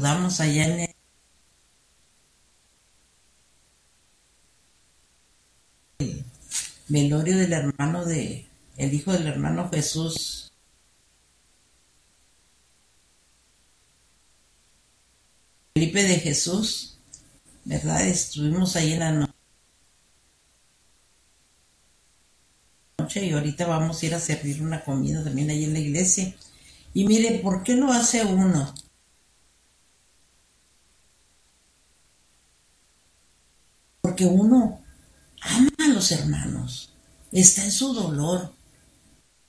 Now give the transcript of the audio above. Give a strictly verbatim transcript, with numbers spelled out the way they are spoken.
saludamos allá en el velorio del hermano de, el hijo del hermano Jesús, Felipe de Jesús, ¿verdad? Estuvimos ahí en la noche y ahorita vamos a ir a servir una comida también ahí en la iglesia. Y mire, ¿por qué lo hace uno? Porque uno ama a los hermanos, está en su dolor,